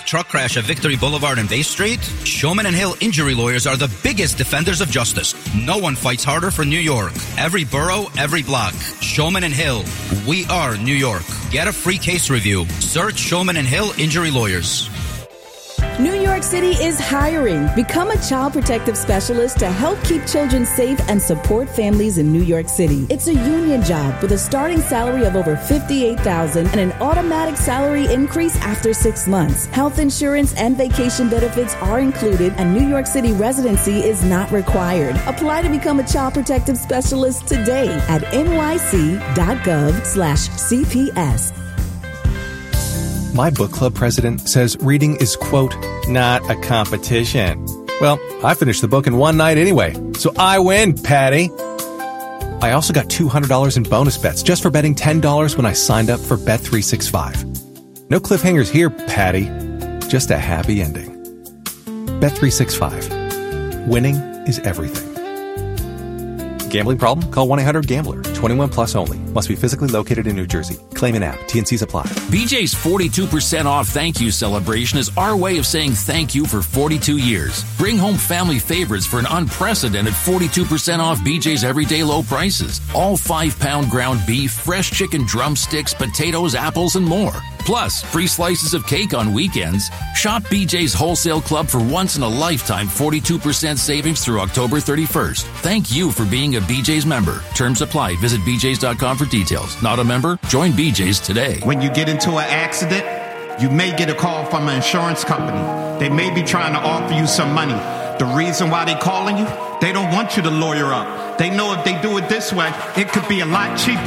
truck crash at Victory Boulevard and Bay Street? Showman and Hill Injury Lawyers are the biggest defenders of justice. No one fights harder for New York. Every borough, every block. Showman and Hill. We are New York. Get a free case review. Search Showman and Hill Injury Lawyers. New York City is hiring. Become a child protective specialist to help keep children safe and support families in New York City. It's a union job with a starting salary of over $58,000 and an automatic salary increase after 6 months. Health insurance and vacation benefits are included, and New York City residency is not required. Apply to become a child protective specialist today at nyc.gov/CPS. My book club president says reading is, quote, not a competition. Well, I finished the book in one night anyway, so I win, Patty. I also got $200 in bonus bets just for betting $10 when I signed up for Bet365. No cliffhangers here, Patty. Just a happy ending. Bet365. Winning is everything. Gambling problem? Call 1-800-GAMBLER. 21 plus only. Must be physically located in New Jersey. Claim an app. T&Cs apply. BJ's 42% off thank you celebration is our way of saying thank you for 42 years. Bring home family favorites for an unprecedented 42% off BJ's everyday low prices. All 5-pound ground beef, fresh chicken drumsticks, potatoes, apples, and more. Plus, free slices of cake on weekends. Shop BJ's Wholesale Club for once-in-a-lifetime 42% savings through October 31st. Thank you for being a BJ's member. Terms apply. Visit bjs.com for details. Not a member? Join BJ's today. When you get into an accident, you may get a call from an insurance company. They may be trying to offer you some money. The reason why they're calling you, they don't want you to lawyer up. They know if they do it this way, it could be a lot cheaper.